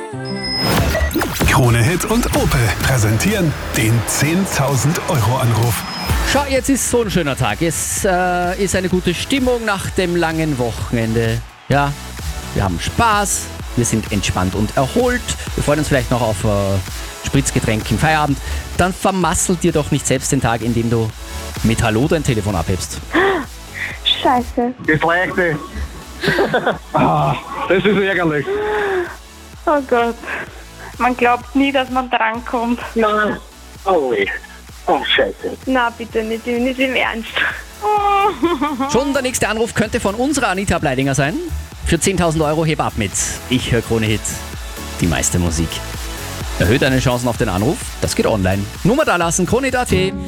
Krone Hit und Opel präsentieren den 10.000 Euro Anruf. Schau, jetzt ist so ein schöner Tag. Es ist eine gute Stimmung nach dem langen Wochenende. Ja, wir haben Spaß, wir sind entspannt und erholt. Wir freuen uns vielleicht noch auf Spritzgetränk im Feierabend. Dann vermassel dir doch nicht selbst den Tag, indem du mit Hallo dein Telefon abhebst. Scheiße. Das Leichte. Das ist ärgerlich. Oh Gott. Man glaubt nie, dass man drankommt. Nein. Oh, weh. Oh, scheiße. Na bitte, nicht im Ernst. Schon der nächste Anruf könnte von unserer Anita Bleidinger sein. Für 10.000 Euro heb ab mit Ich höre Krone Hit. Die meiste Musik. Erhöht deine Chancen auf den Anruf. Das geht online. Nummer da lassen, kronehit.at.